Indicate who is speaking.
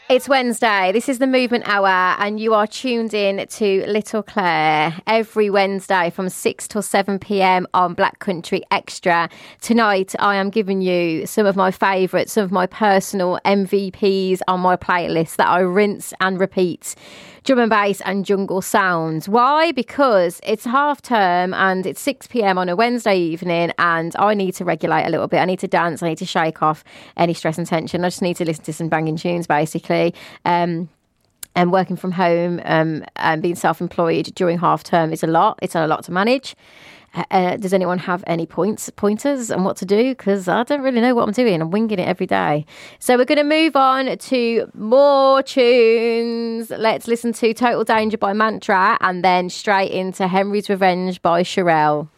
Speaker 1: It's Wednesday. This is the Movement Hour, and you are tuned in to Little Claire every Wednesday from 6 till 7 p.m. on Black Country Extra. Tonight, I am giving you some of my favourites, some of my personal MVPs on my playlist that I rinse and repeat. Drum and bass and jungle sounds. Why? Because it's half term and it's 6 p.m. on a Wednesday evening, and I need to regulate a little bit. I need to dance. I need to shake off any stress and tension. I just need to listen to some banging tunes, basically. And working from home and being self-employed during half term is a lot. It's a lot to manage. Does anyone have any pointers on what to do? Because I don't really know what I'm doing. I'm winging it every day. So we're going to move on to more tunes. Let's listen to Total Danger by Mantra and then straight into Henry's Revenge by Sherelle.